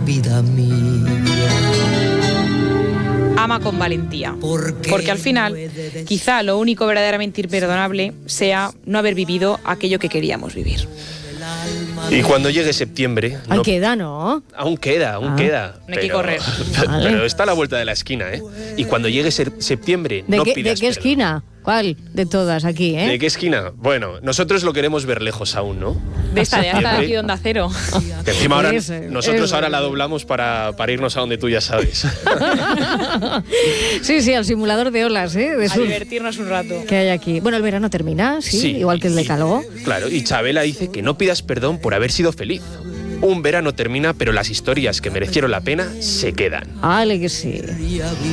vida mía. Ama con valentía, porque al final quizá lo único verdaderamente imperdonable sea no haber vivido aquello que queríamos vivir. Y cuando llegue septiembre... Ahí queda, ¿no? Aún queda. No hay que correr. Vale. Pero está a la vuelta de la esquina, ¿eh? Y cuando llegue septiembre, no pidas ¿De qué perdón. esquina? ¿Cuál? De todas aquí, ¿eh? ¿De qué esquina? Bueno, nosotros lo queremos ver lejos aún, ¿no? De esta, de hasta aquí de Onda Cero. Que encima ahora, nosotros Ese. ahora la doblamos para irnos a donde tú ya sabes. Sí, al simulador de olas, ¿eh? De A surf divertirnos un rato. que hay aquí. Bueno, el verano termina, sí, igual que el decálogo. Claro, y Chabela dice que no pidas perdón por haber sido feliz. Un verano termina, pero las historias que merecieron la pena se quedan. Vale, que sí.